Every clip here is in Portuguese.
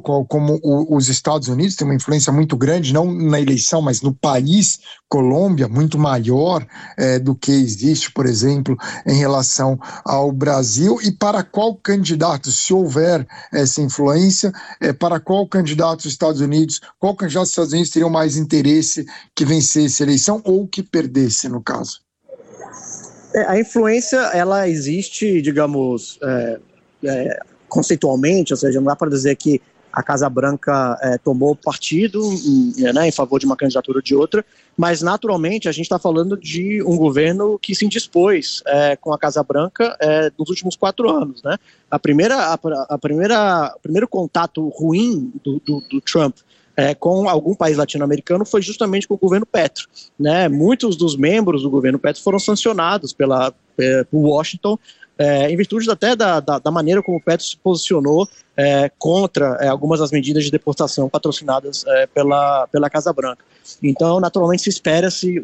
como os Estados Unidos têm uma influência muito grande, não na eleição, mas no país, Colômbia, muito maior do que existe, por exemplo, em relação ao Brasil, e para qual candidato, se houver essa influência, para qual candidato dos Estados Unidos, qual candidato dos Estados Unidos teria mais interesse que vencesse a eleição ou que perdesse, no caso? A influência, ela existe, digamos, conceitualmente, ou seja, não dá para dizer que a Casa Branca tomou partido em favor de uma candidatura ou de outra, mas naturalmente a gente está falando de um governo que se indispôs com a Casa Branca nos últimos 4 anos, né? O primeiro contato ruim do Trump com algum país latino-americano foi justamente com o governo Petro, né? Muitos dos membros do governo Petro foram sancionados por Washington, em virtude até da maneira como o Petro se posicionou contra algumas das medidas de deportação patrocinadas pela Casa Branca. Então, naturalmente, se espera-se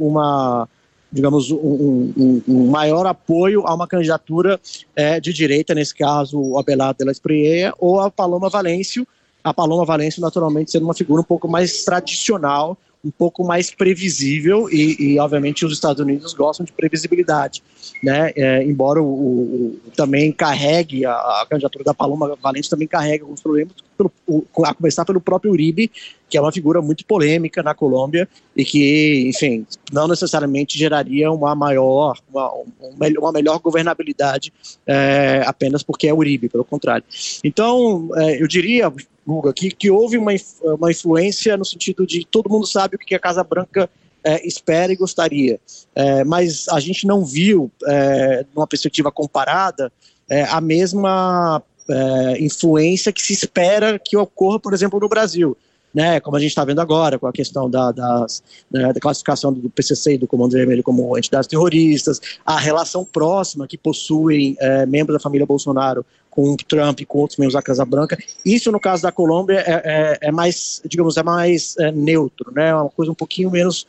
um maior apoio a uma candidatura de direita, nesse caso o Abelardo de la Espriella ou a Paloma Valencio. A Paloma Valencio, naturalmente, sendo uma figura um pouco mais tradicional, um pouco mais previsível e obviamente, os Estados Unidos gostam de previsibilidade, né? Embora também carregue, a candidatura da Paloma Valencio também carrega alguns problemas, a começar pelo próprio Uribe, que é uma figura muito polêmica na Colômbia e que, enfim, não necessariamente geraria uma melhor governabilidade apenas porque é Uribe, pelo contrário. Então, eu diria, Guga, que houve uma influência no sentido de todo mundo sabe o que a Casa Branca espera e gostaria, mas a gente não viu, numa perspectiva comparada, a mesma influência que se espera que ocorra, por exemplo, no Brasil, né, como a gente está vendo agora, com a questão da classificação do PCC e do Comando Vermelho como entidades terroristas, a relação próxima que possuem membros da família Bolsonaro com o Trump e com outros membros da Casa Branca. Isso, no caso da Colômbia, é mais, digamos, neutro, né, é uma coisa um pouquinho menos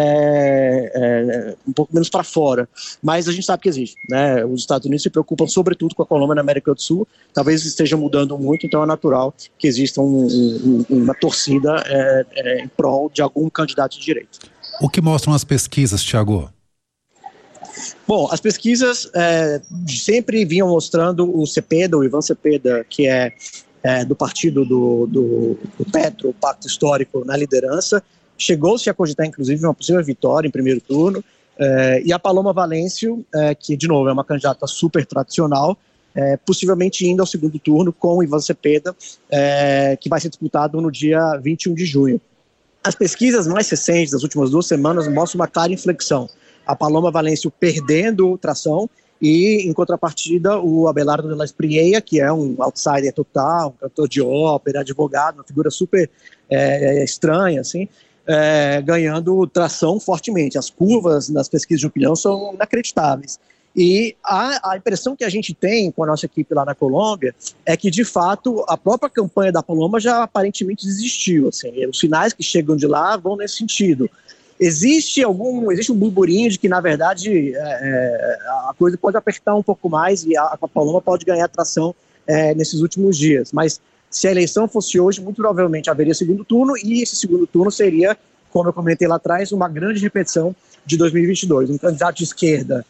um pouco menos para fora, mas a gente sabe que existe, né? Os Estados Unidos se preocupam sobretudo com a Colômbia na América do Sul, talvez esteja mudando muito, então é natural que exista uma torcida em prol de algum candidato de direita. O que mostram as pesquisas, Thiago? Bom, as pesquisas sempre vinham mostrando o Cepeda, o Ivan Cepeda, que é do partido do Petro, o Pacto Histórico, na liderança. Chegou-se a cogitar, inclusive, uma possível vitória em primeiro turno, e a Paloma Valencio, que, de novo, é uma candidata super tradicional, possivelmente indo ao segundo turno com o Ivan Cepeda, que vai ser disputado no dia 21 de junho. As pesquisas mais recentes, das últimas 2 semanas, mostram uma clara inflexão. A Paloma Valencio perdendo tração, e, em contrapartida, o Abelardo de la Espriella, que é um outsider total, um cantor de ópera, advogado, uma figura super estranha, assim, ganhando tração fortemente. As curvas nas pesquisas de opinião são inacreditáveis. E a impressão que a gente tem com a nossa equipe lá na Colômbia é que, de fato, a própria campanha da Paloma já aparentemente desistiu. Assim, os sinais que chegam de lá vão nesse sentido. Existe um burburinho de que, na verdade, a coisa pode apertar um pouco mais e a Paloma pode ganhar tração nesses últimos dias. Mas se a eleição fosse hoje, muito provavelmente haveria segundo turno, e esse segundo turno seria, como eu comentei lá atrás, uma grande repetição de 2022. Um candidato de esquerda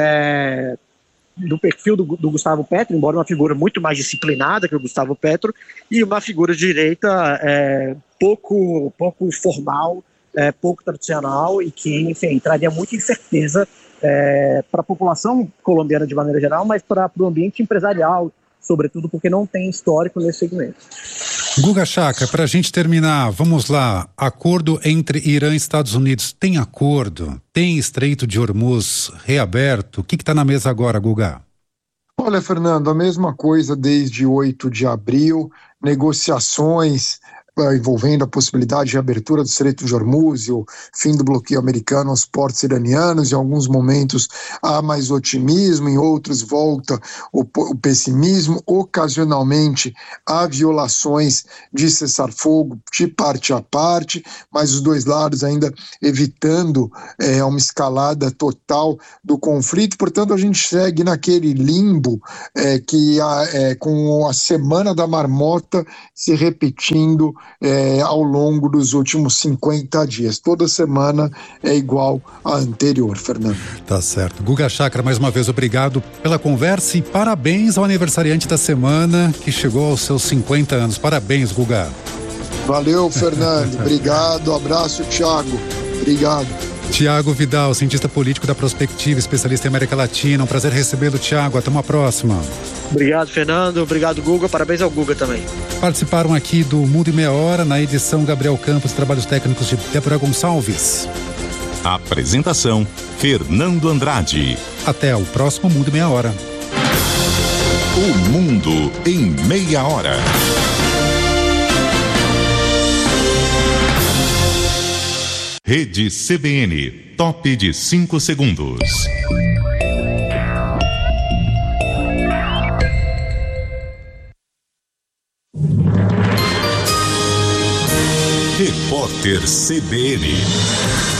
do perfil do Gustavo Petro, embora uma figura muito mais disciplinada que o Gustavo Petro, e uma figura de direita pouco formal, pouco tradicional, e que, enfim, traria muita incerteza para a população colombiana de maneira geral, mas para o ambiente empresarial, sobretudo porque não tem histórico nesse segmento. Guga Chakra, para a gente terminar, vamos lá. Acordo entre Irã e Estados Unidos. Tem acordo? Tem Estreito de Hormuz reaberto? O que está na mesa agora, Guga? Olha, Fernando, a mesma coisa desde 8 de abril, negociações envolvendo a possibilidade de abertura do Estreito de Hormuz e o fim do bloqueio americano aos portos iranianos. Em alguns momentos há mais otimismo, em outros volta o pessimismo. Ocasionalmente há violações de cessar-fogo de parte a parte, mas os dois lados ainda evitando uma escalada total do conflito. Portanto, a gente segue naquele limbo com a Semana da Marmota se repetindo ao longo dos últimos 50 dias. Toda semana é igual à anterior, Fernando. Tá certo. Guga Chakra, mais uma vez, obrigado pela conversa e parabéns ao aniversariante da semana que chegou aos seus 50 anos. Parabéns, Guga. Valeu, Fernando. Obrigado. Abraço, Thiago. Obrigado. Tiago Vidal, cientista político da Prospectiva, especialista em América Latina. Um prazer recebê-lo, Tiago. Até uma próxima. Obrigado, Fernando. Obrigado, Guga. Parabéns ao Guga também. Participaram aqui do Mundo em Meia Hora, na edição Gabriel Campos, trabalhos técnicos de Débora Gonçalves. Apresentação, Fernando Andrade. Até o próximo Mundo em Meia Hora. O Mundo em Meia Hora. Rede CBN, top de 5 segundos. Repórter CBN.